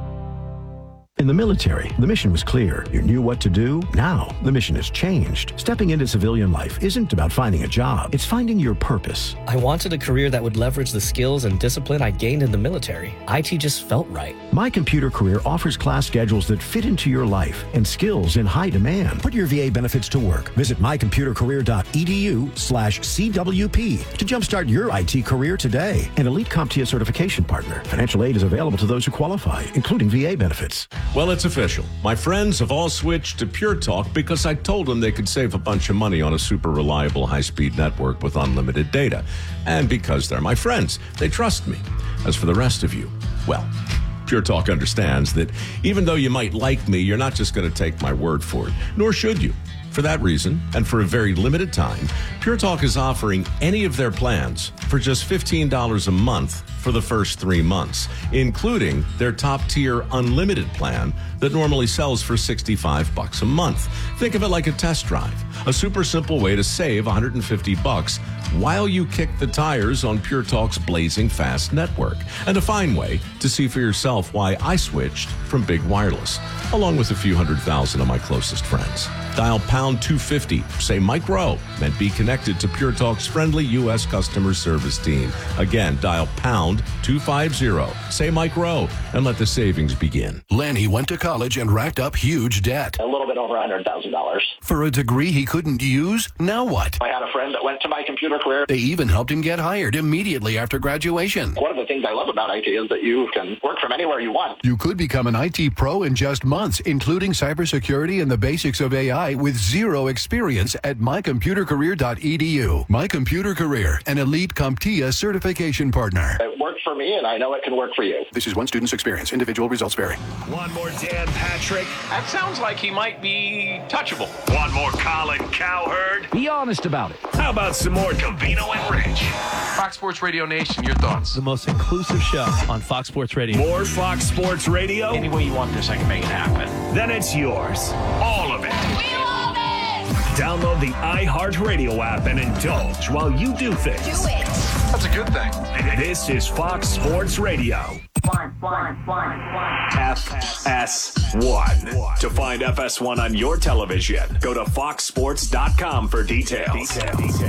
In the military, the mission was clear. You knew what to do. Now, the mission has changed. Stepping into civilian life isn't about finding a job. It's finding your purpose. I wanted a career that would leverage the skills and discipline I gained in the military. I T just felt right. My Computer Career offers class schedules that fit into your life and skills in high demand. Put your V A benefits to work. Visit my computer career dot e d u slash C W P to jumpstart your I T career today. An elite CompTIA certification partner. Financial aid is available to those who qualify, including V A benefits. Well, it's official. My friends have all switched to Pure Talk because I told them they could save a bunch of money on a super reliable high-speed network with unlimited data. And because they're my friends, they trust me. As for the rest of you, well, Pure Talk understands that even though you might like me, you're not just going to take my word for it, nor should you. For that reason, and for a very limited time, Pure Talk is offering any of their plans for just fifteen dollars a month for the first three months, including their top-tier unlimited plan that normally sells for sixty-five bucks a month. Think of it like a test drive, a super simple way to save one hundred fifty bucks while you kick the tires on Pure Talk's blazing fast network, and a fine way to see for yourself why I switched from big wireless, along with a few hundred thousand of my closest friends. Dial pound two fifty, say Mike Rowe, and be connected to Pure Talk's friendly U S customer service team. Again, dial pound two fifty, say Mike Rowe, and let the savings begin. Lanny went to college and racked up huge debt. A little bit over one hundred thousand dollars. For a degree he couldn't use? Now what? I had a friend that went to My Computer Career. They even helped him get hired immediately after graduation. One of the things I love about I T is that you can work from anywhere you want. You could become an I T pro in just months, including cybersecurity and the basics of A I with zero experience at my computer career dot e d u. My Computer Career, an elite CompTIA certification partner. It worked for me, and I know it can work for you. This is one student's experience. Individual results vary. One more Dan Patrick. That sounds like he might be touchable. One more Colin Cowherd. Be honest about it. How about some more Covino and Rich? Fox Sports Radio Nation, your thoughts? The most inclusive show on Fox Sports Radio. More Fox Sports Radio? Any way you want this, I can make it happen. Then it's yours. All of it. We love it! Download the iHeartRadio app and indulge while you do things. Do it. That's a good thing. This is Fox Sports Radio. One, one, one, one. F S one. To find F S one on your television, go to fox sports dot com for details. Details.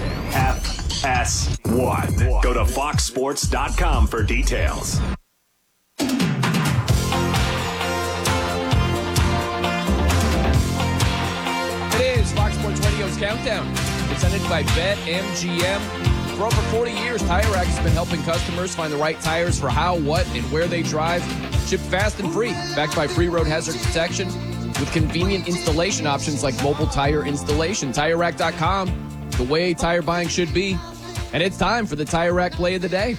F S one. Go to fox sports dot com for details. It is Fox Sports Radio's Countdown, presented by BetMGM. For over forty years, Tire Rack has been helping customers find the right tires for how, what, and where they drive. Shipped fast and free, backed by free road hazard protection, with convenient installation options like mobile tire installation. Tire Rack dot com, the way tire buying should be. And it's time for the Tire Rack Play of the Day.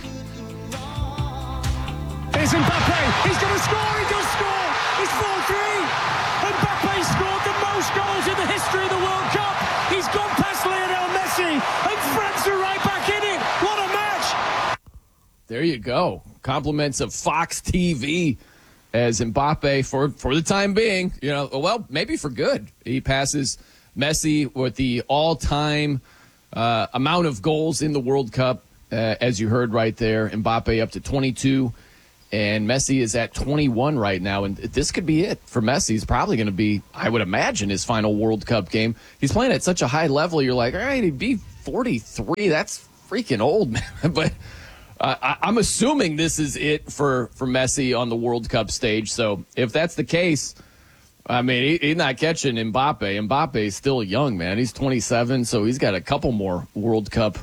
Here's Mbappe. He's going to score. He does score. It's four three. Mbappe scored the most goals in the history of the World Cup. He's gone past Lionel Messi. And France are right back in it. What a match. There you go. Compliments of Fox T V as Mbappe, for, for the time being, you know, well, maybe for good. He passes Messi with the all-time uh, amount of goals in the World Cup, uh, as you heard right there. Mbappe up to twenty-two, and Messi is at twenty-one right now. And this could be it for Messi. He's probably going to be, I would imagine, his final World Cup game. He's playing at such a high level. You're like, all right, he'd be forty-three. That's freaking old, man. But uh, I, I'm assuming this is it for, for Messi on the World Cup stage. So if that's the case, I mean, he, he's not catching Mbappe. Mbappe is still young, man. He's twenty-seven, so he's got a couple more World Cup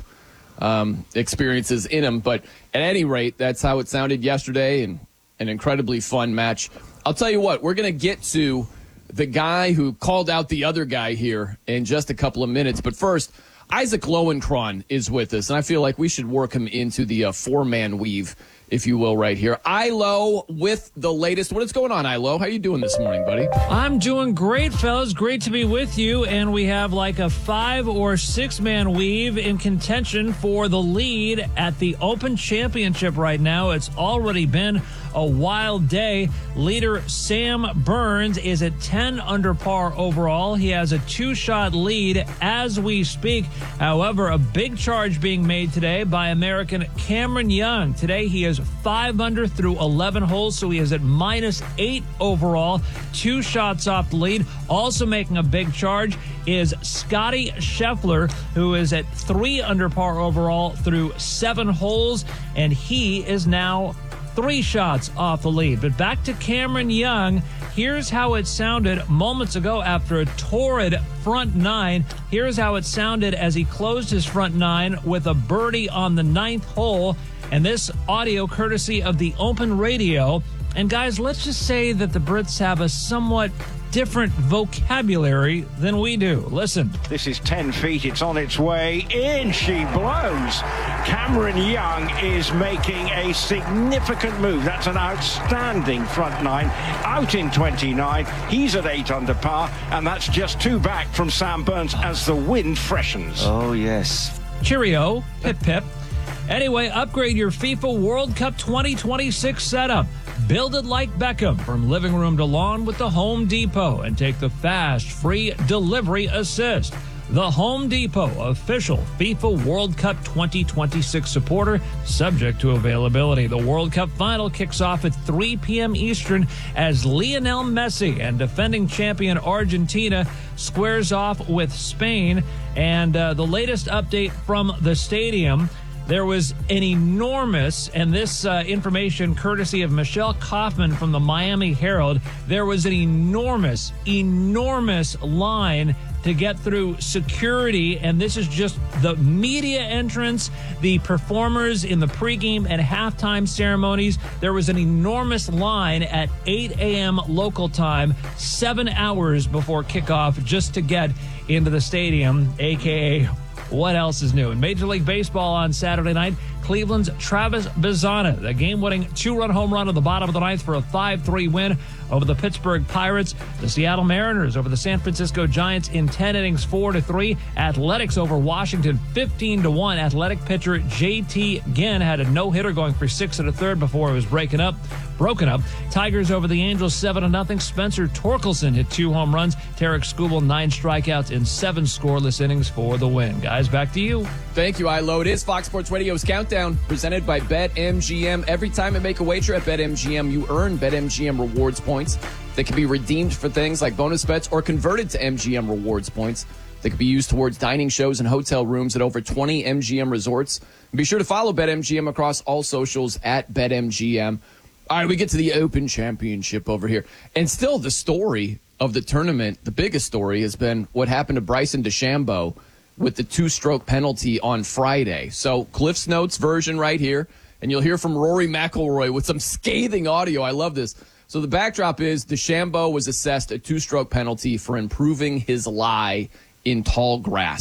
um, experiences in him. But at any rate, that's how it sounded yesterday, and an incredibly fun match. I'll tell you what, we're going to get to the guy who called out the other guy here in just a couple of minutes. But first, Isaac Lowenkron is with us, and I feel like we should work him into the uh, four-man weave, if you will, right here. Ilo with the latest. What is going on, Ilo? How you doing this morning, buddy? I'm doing great, fellas. Great to be with you. And we have like a five or six-man weave in contention for the lead at the Open Championship right now. It's already been a wild day. Leader Sam Burns is at ten under par overall. He has a two-shot lead as we speak. However, a big charge being made today by American Cameron Young. Today he is five under through eleven holes, so he is at minus eight overall. Two shots off the lead. Also making a big charge is Scotty Scheffler, who is at three under par overall through seven holes, and he is now three shots off the lead. But back to Cameron Young. Here's how it sounded moments ago after a torrid front nine. Here's how it sounded as he closed his front nine with a birdie on the ninth hole. And this audio courtesy of the Open Radio. And guys, let's just say that the Brits have a somewhat different vocabulary than we do. Listen. This is ten feet. It's on its way in. She blows. Cameron Young is making a significant move. That's an outstanding front nine. Out in twenty-nine. He's at eight under par, and that's just two back from Sam Burns as the wind freshens. Oh, yes. Cheerio. Pip, pip. Anyway, upgrade your FIFA World Cup twenty twenty-six setup. Build it like Beckham from living room to lawn with the Home Depot and take the fast, free delivery assist. The Home Depot, official FIFA World Cup twenty twenty-six supporter, subject to availability. The World Cup final kicks off at three p.m. Eastern as Lionel Messi and defending champion Argentina squares off with Spain. And uh, the latest update from the stadium, there was an enormous, and this uh, information courtesy of Michelle Kaufman from the Miami Herald, there was an enormous, enormous line to get through security, and this is just the media entrance, the performers in the pregame and halftime ceremonies. There was an enormous line at eight a.m. local time, seven hours before kickoff, just to get into the stadium, a k a what else is new? In Major League Baseball on Saturday night, Cleveland's Travis Bazzana, the game-winning two-run home run at the bottom of the ninth for a five three win over the Pittsburgh Pirates. The Seattle Mariners over the San Francisco Giants in ten innings, four to three. Athletics over Washington, fifteen to one. Athletic pitcher J T Ginn had a no-hitter going for six and a third before it was breaking up. Broken up. Tigers over the Angels, seven to nothing. Spencer Torkelson hit two home runs. Tarek Skubal, nine strikeouts in seven scoreless innings for the win. Guys, back to you. Thank you, Ilo. It is Fox Sports Radio's Countdown, presented by BetMGM. Every time you make a wager at BetMGM, you earn BetMGM rewards points that can be redeemed for things like bonus bets or converted to M G M rewards points that can be used towards dining shows and hotel rooms at over twenty M G M resorts. And be sure to follow BetMGM across all socials at BetMGM. All right, we get to the Open Championship over here. And still the story of the tournament, the biggest story, has been what happened to Bryson DeChambeau with the two-stroke penalty on Friday. So Cliff's Notes version right here, and you'll hear from Rory McIlroy with some scathing audio. I love this. So the backdrop is DeChambeau was assessed a two-stroke penalty for improving his lie in tall grass.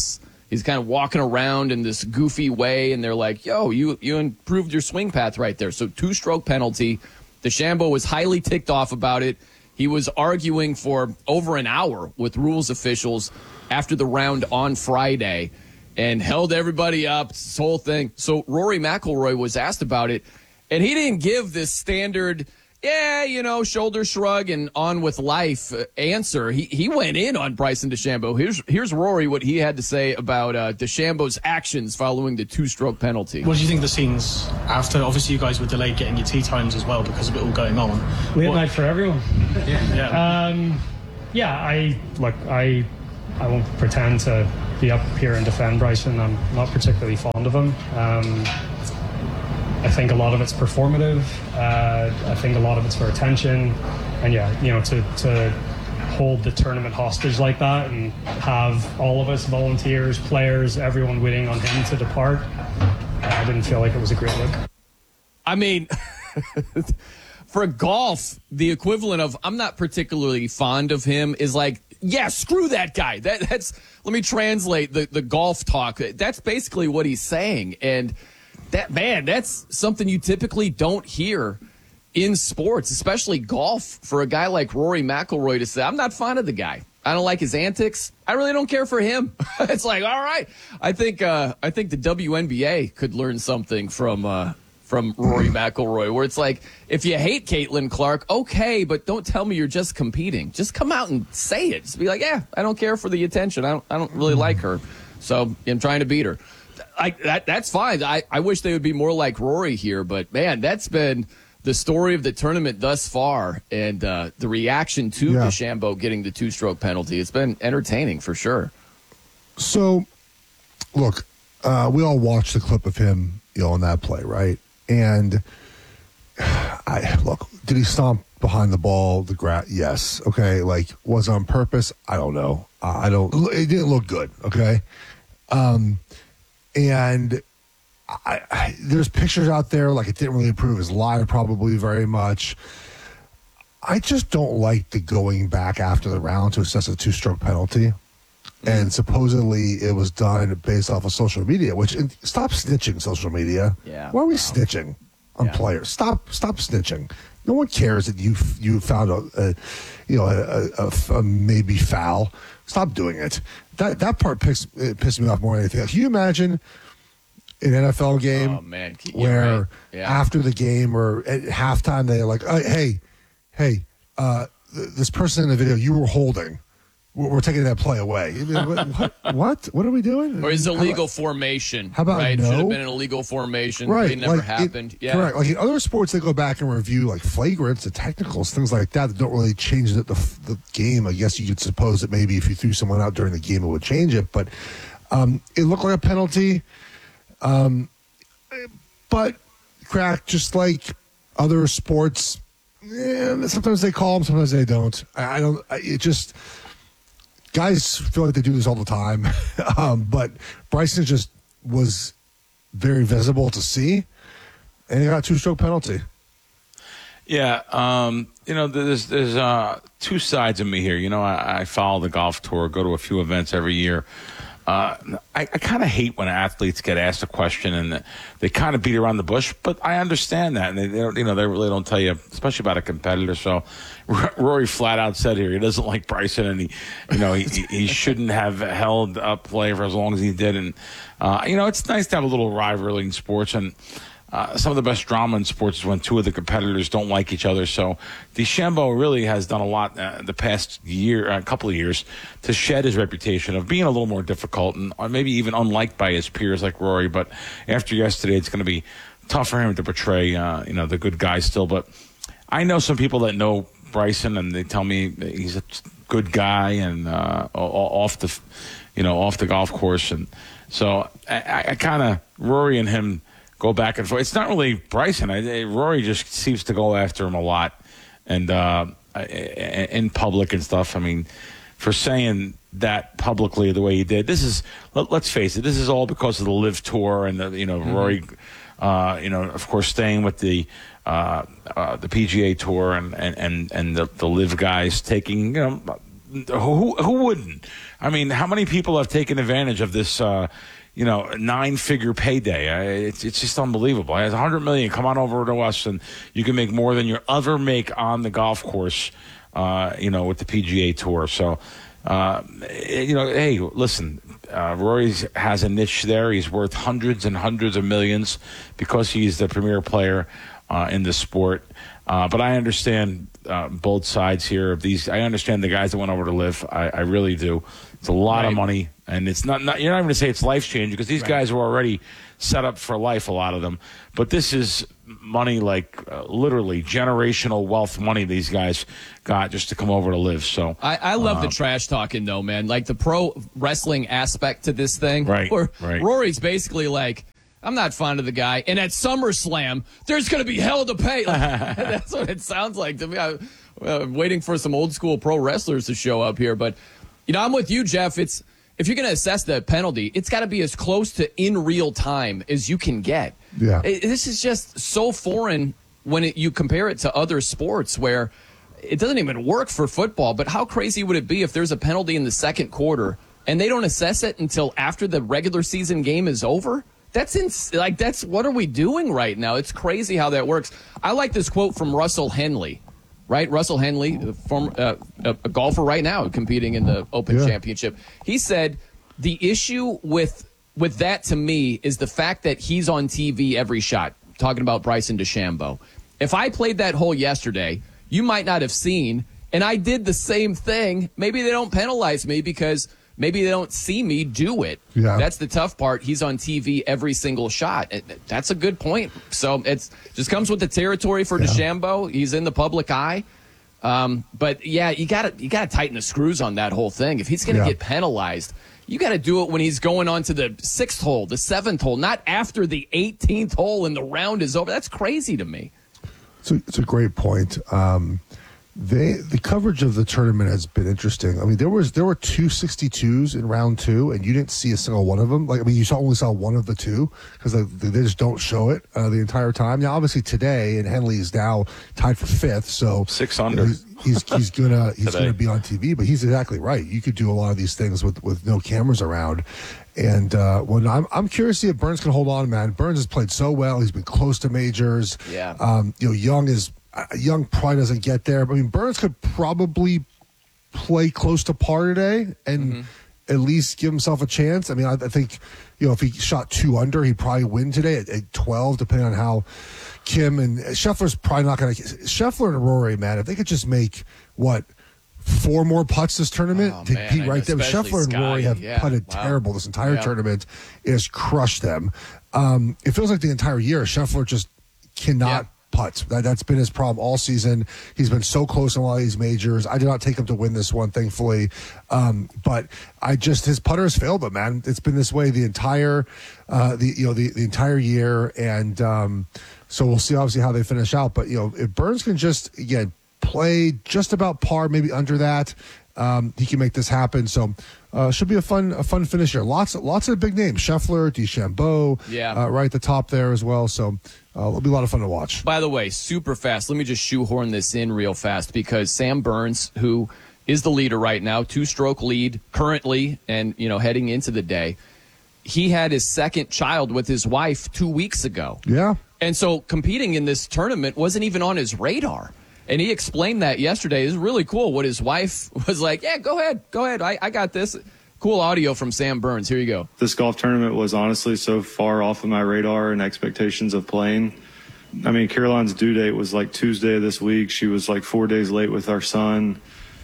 He's kind of walking around in this goofy way, and they're like, yo, you you improved your swing path right there. So two-stroke penalty. DeChambeau was highly ticked off about it. He was arguing for over an hour with rules officials after the round on Friday and held everybody up, this whole thing. So Rory McIlroy was asked about it, and he didn't give this standard, yeah, you know, shoulder shrug and on with life uh, answer. He he went in on Bryson DeChambeau. Here's here's Rory, what he had to say about uh, DeChambeau's actions following the two-stroke penalty. What do you think of the scenes after? Obviously, you guys were delayed getting your tee times as well because of it all going on. Late What- night for everyone. Yeah. yeah. Um, yeah, I look. I I won't pretend to be up here and defend Bryson. I'm not particularly fond of him. Um, I think a lot of it's performative. Uh, I think a lot of it's for attention. And yeah, you know, to, to hold the tournament hostage like that and have all of us, volunteers, players, everyone waiting on him to depart, I didn't feel like it was a great look. I mean, for golf, the equivalent of I'm not particularly fond of him is like, yeah, screw that guy. That, that's let me translate the, the golf talk. That's basically what he's saying. And that, man, that's something you typically don't hear in sports, especially golf, for a guy like Rory McIlroy to say, I'm not fond of the guy. I don't like his antics. I really don't care for him. It's like, all right. I think uh, I think the W N B A could learn something from uh, from Rory McIlroy, where it's like, if you hate Caitlin Clark, okay, but don't tell me you're just competing. Just come out and say it. Just be like, yeah, I don't care for the attention. I don't, I don't really like her, so I'm trying to beat her. I, that, that's fine. I, I wish they would be more like Rory here, but, man, that's been the story of the tournament thus far, and uh, the reaction to Yeah. DeChambeau getting the two-stroke penalty. It's been entertaining for sure. So, look, uh, we all watched the clip of him, you know, on that play, right? And I look, did he stomp behind the ball? The gra- yes, okay. Like, was it on purpose? I don't know. Uh, I don't. It didn't look good. Okay, um, and I, I, there's pictures out there like it didn't really improve his lie probably very much. I just don't like the going back after the round to assess a two-stroke penalty. And supposedly it was done based off of social media, which and stop snitching social media. Yeah. Why are we snitching on Yeah. players? Stop, stop snitching. No one cares that you you found a, a you know a, a, a maybe foul. Stop doing it. That that part pissed, it pissed me off more than anything. Can you imagine an N F L game Oh, man. You're where right. Yeah. after the game or at halftime they're like, uh, hey, hey, uh, th- this person in the video you were holding. We're we're taking that play away. I mean, what, what? What? What are we doing? Or is How illegal about- formation, how about right? no? Should have been an illegal formation. Right. It never like, it- happened. yeah. Correct. Like in other sports, they go back and review like flagrants, the technicals, things like that that don't really change the, the, the game. I guess you could suppose that maybe if you threw someone out during the game, it would change it. But um, it looked like a penalty. Um, but, crack, just like other sports, eh, sometimes they call them, sometimes they don't. I, I don't, I, it just... Guys feel like they do this all the time, um, but Bryson just was very visible to see, and he got a two-stroke penalty. Yeah, um, you know, there's there's uh, two sides of me here. You know, I, I follow the golf tour, go to a few events every year. Uh, I, I kind of hate when athletes get asked a question and they kind of beat around the bush, but I understand that, and they, they don't, you know, they really don't tell you, especially about a competitor. So Rory flat out said here he doesn't like Bryson, and he, you know, he he shouldn't have held up play for as long as he did. And uh, you know, it's nice to have a little rivalry in sports, and Uh, some of the best drama in sports is when two of the competitors don't like each other. So DeChambeau really has done a lot uh, the past year, a uh, couple of years, to shed his reputation of being a little more difficult and uh, maybe even unliked by his peers like Rory. But after yesterday, it's going to be tough for him to portray, uh, you know, the good guy still. But I know some people that know Bryson, and they tell me he's a good guy and uh, off the, you know, off the golf course. And so I, I kind of Rory and him go back and forth. It's not really Bryson. I, Rory just seems to go after him a lot, and uh, in public and stuff. I mean, for saying that publicly the way he did, this is let, let's face it. This is all because of the Live Tour and the, you know mm-hmm. Rory, uh, you know, of course, staying with the uh, uh, the P G A Tour and and and, and the, the Live guys taking you know who who wouldn't? I mean, how many people have taken advantage of this? Uh, you know, nine-figure payday. I, it's it's just unbelievable. I have one hundred million dollars. Come on over to us, and you can make more than you ever make on the golf course. Uh, you know, with the P G A Tour. So, uh, you know, hey, listen, uh, Rory has a niche there. He's worth hundreds and hundreds of millions because he's the premier player uh, in the sport. Uh, but I understand uh, both sides here of these. I understand the guys that went over to live. I, I really do. It's a lot right. of money, and it's not, not you're not even going to say it's life changing because these right. guys are already set up for life, a lot of them. But this is money like uh, literally generational wealth money these guys got just to come over to live. So I, I love uh, the trash talking, though, man. Like the pro wrestling aspect to this thing. Right, where right. Rory's basically like, I'm not fond of the guy. And at SummerSlam, there's going to be hell to pay. Like, that's what it sounds like to me. I, I'm waiting for some old school pro wrestlers to show up here. But, you know, I'm with you, Jeff. It's if you're going to assess the penalty, it's got to be as close to in real time as you can get. Yeah. It, this is just so foreign when it, you compare it to other sports where it doesn't even work for football. But how crazy would it be if there's a penalty in the second quarter and they don't assess it until after the regular season game is over? That's ins- like that's what are we doing right now? It's crazy how that works. I like this quote from Russell Henley, right? Russell Henley, former, uh, a, a golfer right now competing in the Open Yeah. Championship. He said the issue with with that to me is the fact that he's on T V every shot. Talking about Bryson DeChambeau. If I played that hole yesterday, you might not have seen, and I did the same thing. Maybe they don't penalize me because maybe they don't see me do it. Yeah. That's the tough part. He's on T V every single shot. That's a good point. So it's just comes with the territory for yeah. DeChambeau. He's in the public eye. Um, but yeah, you got to you got to tighten the screws on that whole thing. If he's going to Yeah. get penalized, you got to do it when he's going on to the sixth hole, the seventh hole, not after the eighteenth hole and the round is over. That's crazy to me. It's a, it's a great point. Um, they the coverage of the tournament has been interesting. I mean, there was there were two sixty-twos in round two, and you didn't see a single one of them. Like, I mean, you saw only saw one of the two because they, they just don't show it uh, the entire time. Now, obviously, today, and Henley is now tied for fifth, so six under. He's, he's he's gonna he's Today. gonna be on T V. But he's exactly right. You could do a lot of these things with with no cameras around. And uh, when I'm I'm curious to see if Burns can hold on, man. Burns has played so well. He's been close to majors. Yeah. Um, you know, Young is uh, Young probably doesn't get there. But I mean, Burns could probably play close to par today and Mm-hmm. at least give himself a chance. I mean, I, I think you know if he shot two under, he'd probably win today at, at twelve, depending on how Kim and Scheffler's probably not going to. Scheffler and Rory, man, if they could just make what. Four more putts this tournament Oh, to man, be right there. especially Scheffler and Rory Scotty. have Yeah, putted wow. terrible this entire Yeah. tournament. It has crushed them. Um, it feels like the entire year Scheffler just cannot Yeah. putt. That, that's been his problem all season. He's been so close in a lot of these majors. I did not take him to win this one, thankfully. Um, but I just his putter has failed him, man. It's been this way the entire uh, the you know the, the entire year, and um, so we'll see obviously how they finish out. But you know if Burns can just again play just about par, maybe under that. Um, he can make this happen. So uh, should be a fun a fun finish here. Lots lots of big names. Scheffler, DeChambeau, Yeah. uh, right at the top there as well. So uh, it'll be a lot of fun to watch. By the way, super fast. Let me just shoehorn this in real fast because Sam Burns, who is the leader right now, two-stroke lead currently and, you know, heading into the day, he had his second child with his wife two weeks ago. Yeah. And so competing in this tournament wasn't even on his radar. And he explained that yesterday. It's really cool what his wife was like, yeah, go ahead. Go ahead. I, I got this. Cool audio from Sam Burns. Here you go. This golf tournament was honestly so far off of my radar and expectations of playing. I mean, Caroline's due date was like Tuesday of this week. She was like four days late with our son.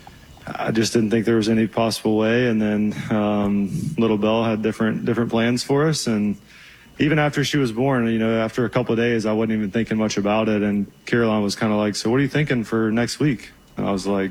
I just didn't think there was any possible way. And then um, little Belle had different different plans for us. And even after she was born, you know, after a couple of days, I wasn't even thinking much about it. And Caroline was kind of like, so what are you thinking for next week? And I was like,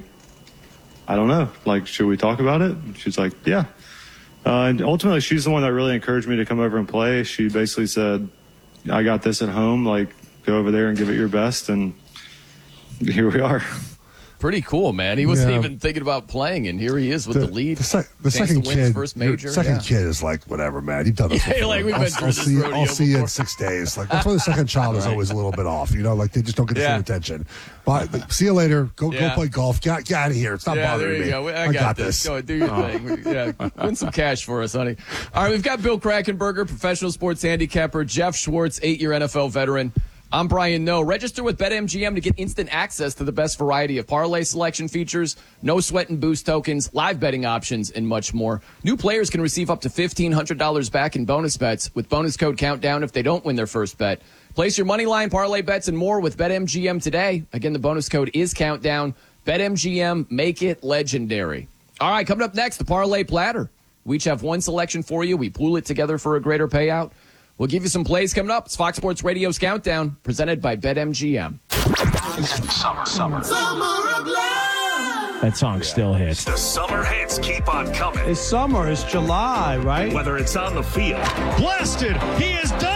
I don't know. Like, should we talk about it? And she's like, yeah. Uh, and ultimately, she's the one that really encouraged me to come over and play. She basically said, I got this at home. Like, go over there and give it your best. And here we are. Pretty cool, man. He wasn't Yeah. even thinking about playing, and here he is with the, lead. The, sec- the Chance second to win his kid, first your major. second yeah. kid is like whatever, man. You've done this. Yeah, before. like, we've I'll, been through I'll this see. You, rodeo I'll see you in before. six days. Like that's why the second child is Right. always a little bit off. You know, like they just don't get the Yeah. same attention. But see you later. Go Yeah. go play golf. Get, get out of here. It's not yeah, bothering there you me. go. I, I got, this. Go do your Oh. thing. Yeah, win some cash for us, honey. All right, we've got Bill Krakenberger, professional sports handicapper, Jeff Schwartz, eight-year N F L veteran. I'm Brian Noe. Register with BetMGM to get instant access to the best variety of parlay selection features, no sweat and boost tokens, live betting options, and much more. New players can receive up to fifteen hundred dollars back in bonus bets with bonus code COUNTDOWN if they don't win their first bet. Place your money line, parlay bets, and more with BetMGM today. Again, the bonus code is COUNTDOWN. BetMGM, make it legendary. All right, coming up next, the Parlay Platter. We each have one selection for you. We pool it together for a greater payout. We'll give you some plays coming up. It's Fox Sports Radio's Countdown, presented by BetMGM. Summer, summer. That song still hits. The summer hits keep on coming. It's summer. It's July, right? Whether it's on the field, Blasted. He is done.